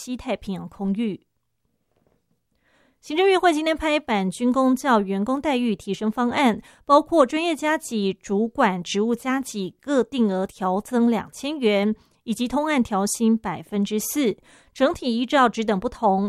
西太平洋空域。行政院会今天拍板军公教员工待遇提升方案，包括专业加给、主管职务加给各定额调增2000元，以及通案调薪4%，整体依照职等不同，